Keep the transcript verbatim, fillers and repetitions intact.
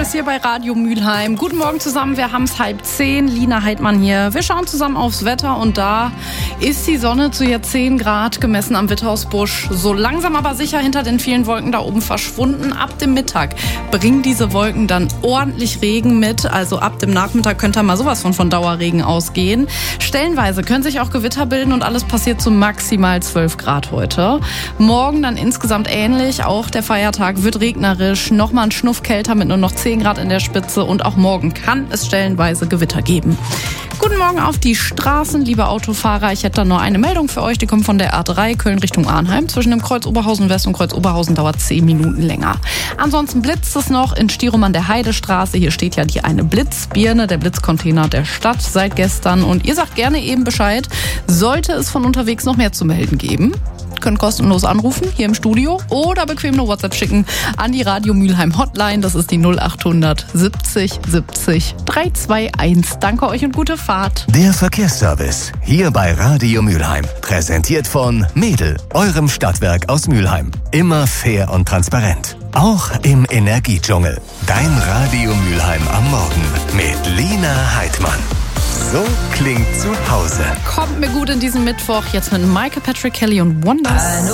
Service hier bei Radio Mülheim. Guten Morgen zusammen, wir haben es halb zehn. Lina Heidmann hier. Wir schauen zusammen aufs Wetter und da ist die Sonne zu jetzt zehn Grad gemessen am Withausbusch. So langsam aber sicher hinter den vielen Wolken da oben verschwunden. Ab dem Mittag bringen diese Wolken dann ordentlich Regen mit. Also ab dem Nachmittag könnte mal sowas von von Dauerregen ausgehen. Stellenweise können sich auch Gewitter bilden und alles passiert zu maximal zwölf Grad heute. Morgen dann insgesamt ähnlich. Auch der Feiertag wird regnerisch. Nochmal ein Schnuff kälter mit nur noch zehn Grad in der Spitze. Und auch morgen kann es stellenweise Gewitter geben. Guten Morgen auf die Straßen, liebe Autofahrer. Ich hätte da nur eine Meldung für euch. Die kommt von der A drei Köln Richtung Arnheim. Zwischen dem Kreuz Oberhausen West und Kreuz Oberhausen dauert zehn Minuten länger. Ansonsten blitzt es noch in Stirum an der Heidestraße. Hier steht ja die eine Blitzbirne, der Blitzcontainer der Stadt seit gestern. Und ihr sagt gerne eben Bescheid, sollte es von unterwegs noch mehr zu melden geben. Könnt kostenlos anrufen hier im Studio oder bequem eine WhatsApp schicken an die Radio Mülheim Hotline. Das ist die null acht hundert siebzig siebzig dreihunderteinundzwanzig. Danke euch und gute Fahrt. Der Verkehrsservice hier bei Radio Mülheim. Präsentiert von Mädel, eurem Stadtwerk aus Mülheim. Immer fair und transparent. Auch im Energiedschungel. Dein Radio Mülheim am Morgen mit Lina Heidmann. So klingt zu Hause. Kommt mir gut in diesem Mittwoch. Jetzt mit Michael Patrick Kelly und Wonders.